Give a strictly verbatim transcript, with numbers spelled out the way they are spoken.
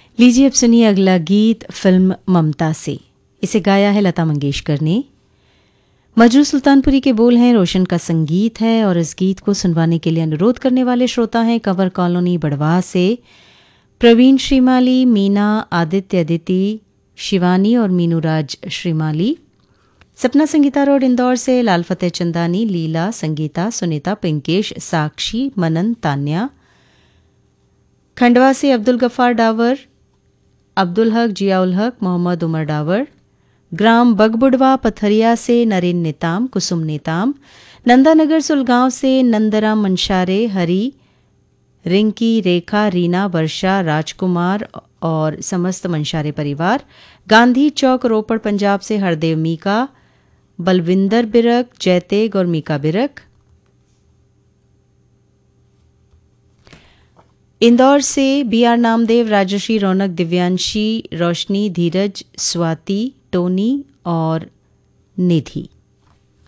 लीजिए अब सुनिए अगला गीत फिल्म ममता से। इसे गाया है लता मंगेशकर ने। मजरू सुल्तानपुरी के बोल हैं, रोशन का संगीत है और इस गीत को सुनवाने के लिए अनुरोध करने वाले श्रोता हैं कंवर कॉलोनी बड़वाह से प्रवीण श्रीमाली, मीना, आदित्य अदिति, शिवानी और मीनूराज श्रीमाली। सपना संगीता रोड इंदौर से लाल फतेह चंदानी, लीला, संगीता, सुनीता, पिंकेश, साक्षी, मनन, तान्या। खंडवा से अब्दुल गफ्फार डावर, अब्दुल हक, जियाउल हक, मोहम्मद उमर डावर। ग्राम बगबुडवा पथरिया से नरेन नेताम, कुसुम नेताम। नंदानगर सुलगांव से नंदराम मंशारे, हरी, रिंकी, रेखा, रीना, वर्षा, राजकुमार और समस्त मंशारे परिवार। गांधी चौक रोपड़ पंजाब से हरदेव मीका, बलविंदर बिरक, जयतेग और मीका बिरक। इंदौर से बी आर नामदेव, राजश्री, रौनक, दिव्यांशी, रोशनी, धीरज, स्वाति, टोनी और निधि।